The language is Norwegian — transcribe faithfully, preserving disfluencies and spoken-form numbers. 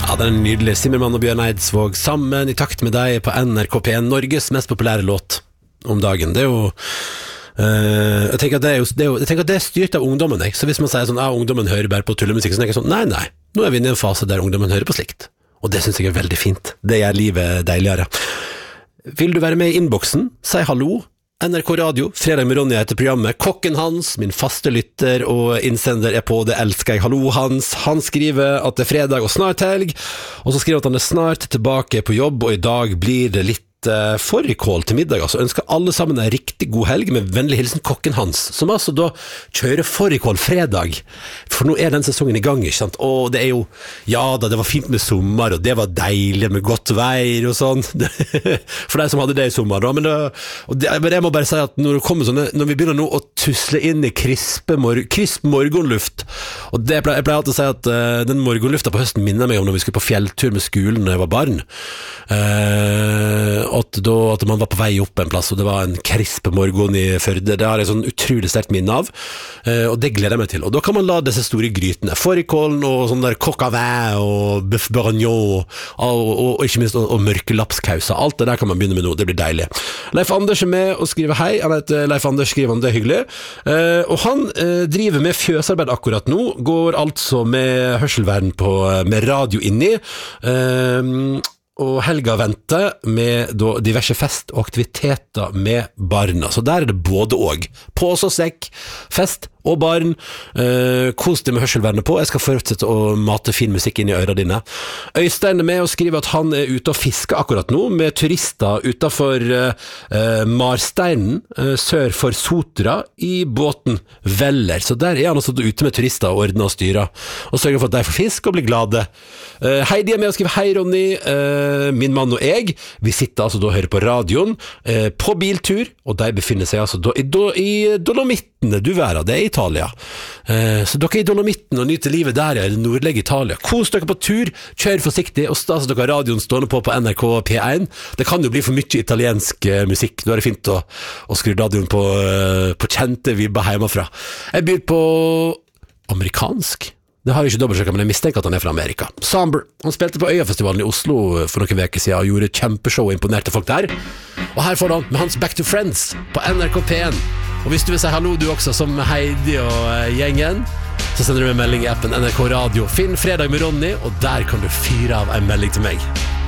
Ja, den er nydelig. Simmermann og Bjørn Eidsvåg sammen i takt med deg på N R K P, Norges mest populære låt om dagen. Det er jo uh, jeg, tenker at det er jo, det er jo, jeg tenker at det er styrt av ungdommen, ikke? Så hvis man sier sånn, ja, ungdommen hører bare på tullemusikk, så tenker jeg sånn, nei, nei, nå er vi inne i en fase der ungdommen hører på slikt. Og det synes jeg er veldig fint. Det gjør livet deiligere. Vil du være med i innboksen? Si hallo. N R K Radio, fredag med Ronny etter programmet. Kokken Hans, min faste lytter og innsender er på, det elsker jeg. Hallo Hans. Han skriver at det er fredag og snart helg, og så skriver at han er snart tilbake på jobb, og i dag blir det litt uh, fårikål til middag. Altså ønsker alle sammen en riktig god helg med vennlig hilsen Kokken Hans, som altså da kjører fårikål fredag. For nå er den sesongen i gang, ikke sant? Og det er jo, ja da, det var fint med sommer, og det var deilig med godt vær og sånn. For deg som hadde det i sommer da, men, det, og det, men jeg må bare si at når det kommer sånne, når vi begynner nå å tusle inn i krispe mor, krisp morgenluft, og det, jeg pleier, jeg pleier alltid å si at uh, den morgenlufta på høsten minner meg om når vi skulle på fjelltur med skolen når jeg var barn. Uh, at, da, at man var på vei opp en plass, og det var en krispe morgen i Førde. Det har jeg sånn utrolig sterkt minne av, uh, og det gleder jeg meg til. Og da kan man la disse store grytene, fårikålen og sånn der coq au vin og bœuf bourguignon og, og, og, og ikke minst og, og mørkelapskauser. Alt det der kan man begynne med nå, det blir deilig. Leif Anders er med og skriver hei. Han heter Leif Anders, skriver han, det er hyggelig. Uh, og han uh, driver med fjøsarbeid akkurat nå, går altså med hørselvern på, med radio inni. Uh, og helga venter med da, diverse fest og aktiviteter med barna. Så der er det både og. Pås og sekk, fest og barn. Eh, kos deg med hørselvernet på. Jeg skal fortsette å mate fin musikk inn i øra dine. Øystein er med og skriver at han er ute og fisker akkurat nå med turister utenfor eh, Marsteinen, eh, sør for Sotra, i båten Veller. Så der er han også ute med turister og ordner og styrer, og sørger for at de får fisk og blir glade. Eh, Heidi er med og skriver hei Ronny, eh, min mann og jeg, vi sitter altså da og hører på radioen eh, på biltur, og de befinner seg altså da i, do, i Dolomittene, du være, det er Italia. Eh, så dere er i Dolomittene og nyter livet der i nordlige Italia. Kos dere på tur, kjør forsiktig, og stas dere har radioen stående på på N R K P én. Det kan jo bli for mye italiensk eh, musikk, da er det fint å, å skru radioen på, eh, på kjente vibber hjemmefra. Jeg byr på amerikansk. Det har jeg ikke dobbeltsjekket, men jeg mistenker at han er fra Amerika. Samber, han spilte på Øyafestivalen i Oslo for noen veker siden og gjorde kjempeshow og imponerte folk der. Og her får han med hans Back to Friends på N R K P én. Og hvis du vil si hallo du også, som Heidi og gjengen, så sender du meg en melding i appen N R K Radio. Finn fredag med Ronny, og der kan du fyre av en melding til meg.